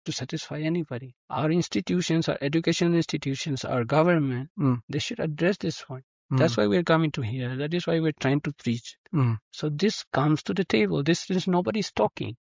to satisfy anybody. Our institutions, our educational institutions, our government, they should address this point. That's why we're coming to here. That is why we're trying to preach. So this comes to the table. This is nobody's talking.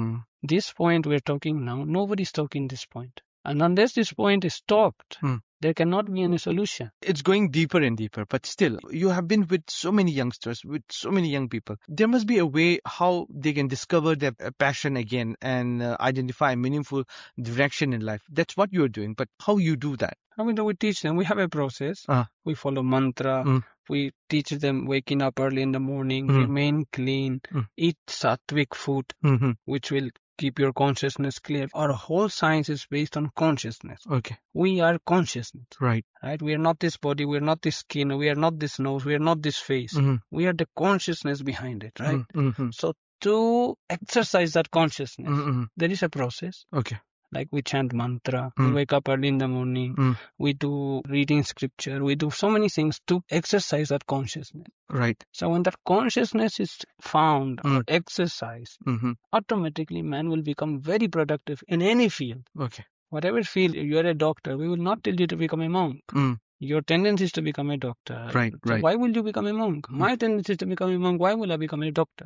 This point we're talking now, nobody's talking this point. And unless this point is talked, there cannot be any solution. It's going deeper and deeper, but still, you have been with so many youngsters, with so many young people. There must be a way how they can discover their passion again and identify a meaningful direction in life. That's what you're doing, but how you do that? I mean, we teach them. We have a process. We follow mantra. We teach them waking up early in the morning, remain clean, eat sattvic food, which will keep your consciousness clear. Our whole science is based on consciousness. Okay. We are consciousness. Right. We are not this body, we are not this skin, we are not this nose, we are not this face. We are the consciousness behind it, right? So to exercise that consciousness, there is a process. Okay. Like we chant mantra, we wake up early in the morning, we do reading scripture, we do so many things to exercise that consciousness. Right. So when that consciousness is found or exercised, automatically man will become very productive in any field. Okay. Whatever field, you are a doctor, we will not tell you to become a monk. Your tendency is to become a doctor. Right, so right. Why will you become a monk? My tendency is to become a monk. Why will I become a doctor?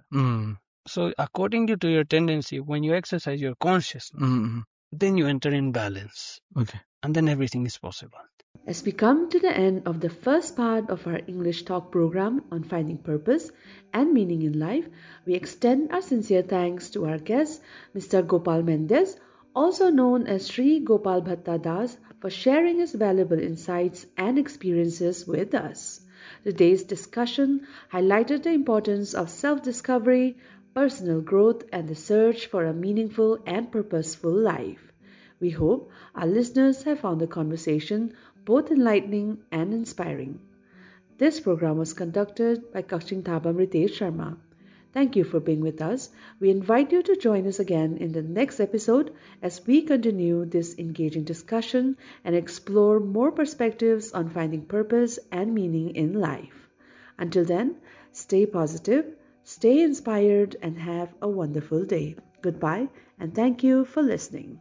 So according to your tendency, when you exercise your consciousness, then you enter in balance. Okay. And then everything is possible. As we come to the end of the first part of our English Talk program on finding purpose and meaning in life, we extend our sincere thanks to our guest, Mr. Gopal Mendes, also known as Sri Gopal Bhatta Das, for sharing his valuable insights and experiences with us. Today's discussion highlighted the importance of self-discovery, personal growth, and the search for a meaningful and purposeful life. We hope our listeners have found the conversation both enlightening and inspiring. This program was conducted by Kaching Thabam Ritesh Sharma. Thank you for being with us. We invite you to join us again in the next episode as we continue this engaging discussion and explore more perspectives on finding purpose and meaning in life. Until then, stay positive, stay inspired, and have a wonderful day. Goodbye, and thank you for listening.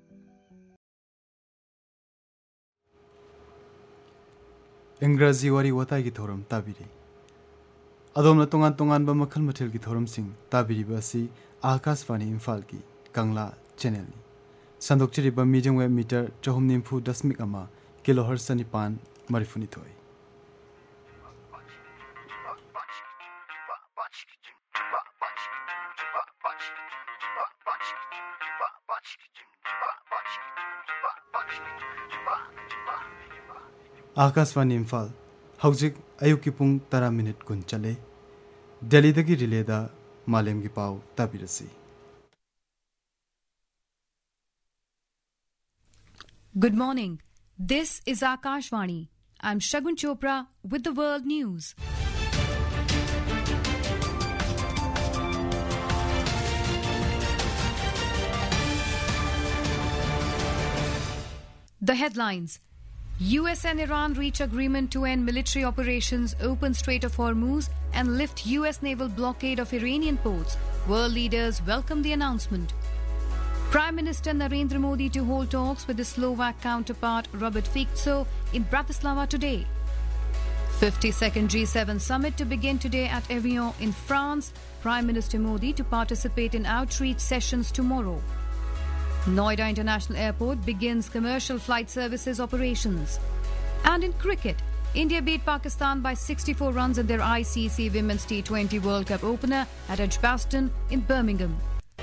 Engrazi wari watai ki thoram tabiri. Adom tongan ba makhal mathil ki thoram sing tabiri basi Akashvani Imphal ki Kangla channel ni. Sandok chiri ba medium web meter 390.1 kilohertz nipan marifuni thoi. Akashvani Imphal Haujik Ayuki Pung 10 minute kun chale Delhi dagi relay da Malem gi pau tabirasi. Good morning. This is Akashvani. I'm Shagun Chopra with the world news. The headlines. US and Iran reach agreement to end military operations, open Strait of Hormuz, and lift US naval blockade of Iranian ports. World leaders welcome the announcement. Prime Minister Narendra Modi to hold talks with his Slovak counterpart Robert Fico in Bratislava today. 52nd G7 summit to begin today at Evian in France. Prime Minister Modi to participate in outreach sessions tomorrow. Noida International Airport begins commercial flight services operations. And in cricket, India beat Pakistan by 64 runs in their ICC Women's T20 World Cup opener at Edgbaston in Birmingham.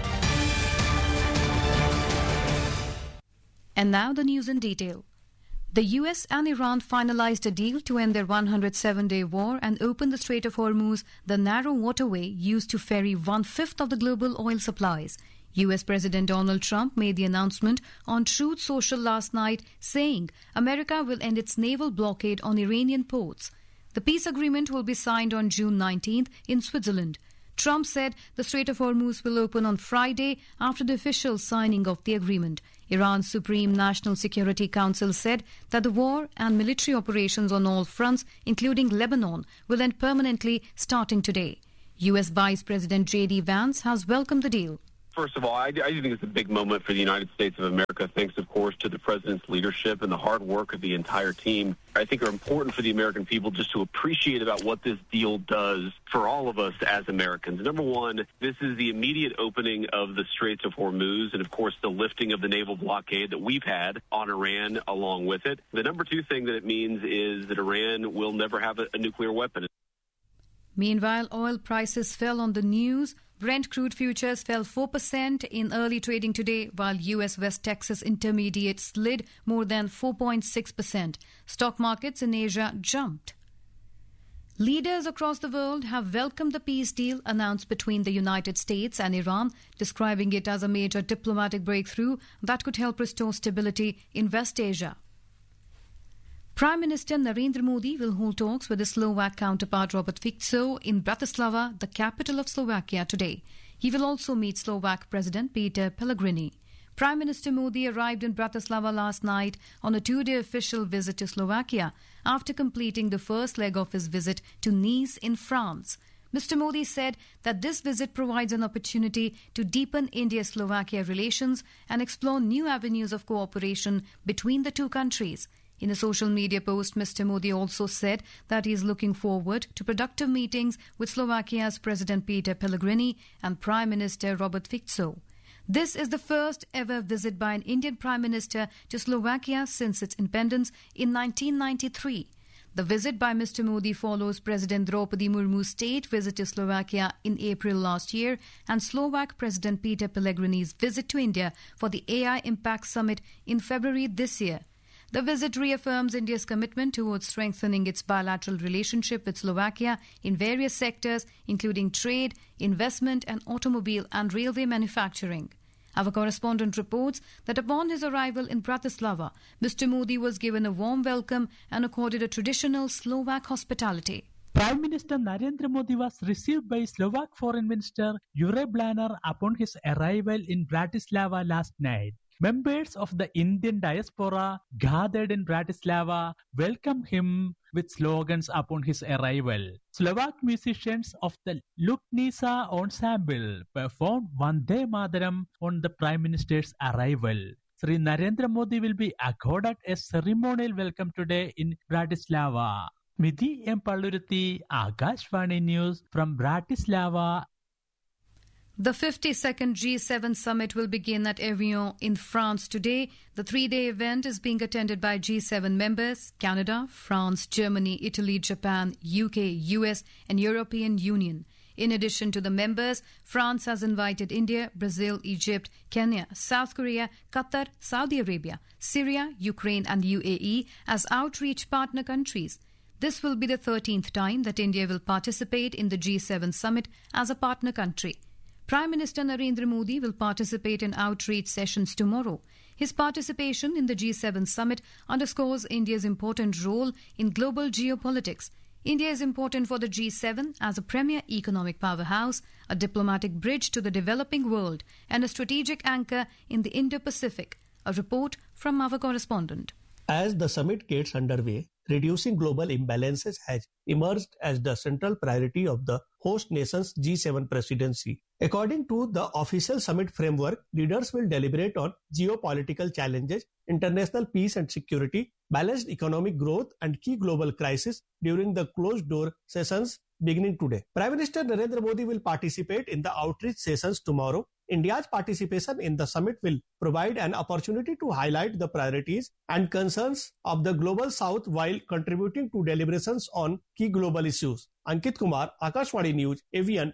And now the news in detail. The US and Iran finalized a deal to end their 107-day war and open the Strait of Hormuz, the narrow waterway used to ferry 1/5 of the global oil supplies. US President Donald Trump made the announcement on Truth Social last night, saying America will end its naval blockade on Iranian ports. The peace agreement will be signed on June 19th in Switzerland. Trump said the Strait of Hormuz will open on Friday after the official signing of the agreement. Iran's Supreme National Security Council said that the war and military operations on all fronts, including Lebanon, will end permanently starting today. US Vice President J.D. Vance has welcomed the deal. First of all, I do think it's a big moment for the United States of America, thanks, of course, to the President's leadership and the hard work of the entire team. I think are important for the American people just to appreciate about what this deal does for all of us as Americans. Number one, this is the immediate opening of the Straits of Hormuz and, of course, the lifting of the naval blockade that we've had on Iran along with it. The number two thing that it means is that Iran will never have a nuclear weapon. Meanwhile, oil prices fell on the news. Brent crude futures fell 4% in early trading today, while U.S. West Texas Intermediate slid more than 4.6%. Stock markets in Asia jumped. Leaders across the world have welcomed the peace deal announced between the United States and Iran, describing it as a major diplomatic breakthrough that could help restore stability in West Asia. Prime Minister Narendra Modi will hold talks with his Slovak counterpart Robert Fico in Bratislava, the capital of Slovakia, today. He will also meet Slovak President Peter Pellegrini. Prime Minister Modi arrived in Bratislava last night on a two-day official visit to Slovakia after completing the first leg of his visit to Nice in France. Mr. Modi said that this visit provides an opportunity to deepen India-Slovakia relations and explore new avenues of cooperation between the two countries. In a social media post, Mr. Modi also said that he is looking forward to productive meetings with Slovakia's President Peter Pellegrini and Prime Minister Robert Fico. This is the first ever visit by an Indian Prime Minister to Slovakia since its independence in 1993. The visit by Mr. Modi follows President Draupadi Murmu's state visit to Slovakia in April last year and Slovak President Peter Pellegrini's visit to India for the AI Impact Summit in February this year. The visit reaffirms India's commitment towards strengthening its bilateral relationship with Slovakia in various sectors, including trade, investment, and automobile and railway manufacturing. Our correspondent reports that upon his arrival in Bratislava, Mr. Modi was given a warm welcome and accorded a traditional Slovak hospitality. Prime Minister Narendra Modi was received by Slovak Foreign Minister Jure Blanar upon his arrival in Bratislava last night. Members of the Indian diaspora gathered in Bratislava welcomed him with slogans upon his arrival. Slovak musicians of the Luknica ensemble performed Vande Mataram on the Prime Minister's arrival. Sri Narendra Modi will be accorded a ceremonial welcome today in Bratislava. Midhi M. Palluruthi, Akashvani News from Bratislava. The 52nd G7 summit will begin at Evian in France today. The three-day event is being attended by G7 members, Canada, France, Germany, Italy, Japan, UK, US and European Union. In addition to the members, France has invited India, Brazil, Egypt, Kenya, South Korea, Qatar, Saudi Arabia, Syria, Ukraine and UAE as outreach partner countries. This will be the 13th time that India will participate in the G7 summit as a partner country. Prime Minister Narendra Modi will participate in outreach sessions tomorrow. His participation in the G7 summit underscores India's important role in global geopolitics. India is important for the G7 as a premier economic powerhouse, a diplomatic bridge to the developing world, and a strategic anchor in the Indo-Pacific. A report from our correspondent. As the summit gets underway, reducing global imbalances has emerged as the central priority of the host nation's G7 presidency. According to the official summit framework, leaders will deliberate on geopolitical challenges, international peace and security, balanced economic growth, and key global crises during the closed-door sessions beginning today. Prime Minister Narendra Modi will participate in the outreach sessions tomorrow. India's participation in the summit will provide an opportunity to highlight the priorities and concerns of the Global South while contributing to deliberations on key global issues. Ankit Kumar, Akashvani News, Evian.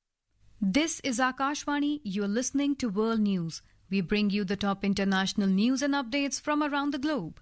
This is Akashvani. You are listening to World News. We bring you the top international news and updates from around the globe.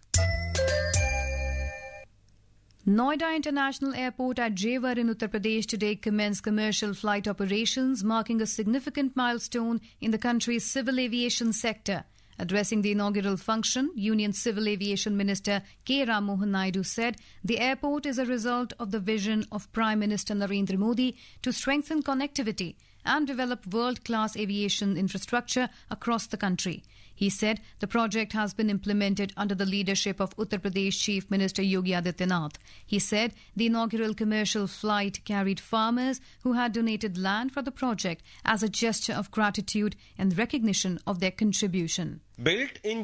Noida International Airport at Jewar in Uttar Pradesh today commenced commercial flight operations, marking a significant milestone in the country's civil aviation sector. Addressing the inaugural function, Union Civil Aviation Minister K. Ram Mohan Naidu said the airport is a result of the vision of Prime Minister Narendra Modi to strengthen connectivity and develop world-class aviation infrastructure across the country. He said the project has been implemented under the leadership of Uttar Pradesh Chief Minister Yogi Adityanath. He said the inaugural commercial flight carried farmers who had donated land for the project as a gesture of gratitude and recognition of their contribution. Built in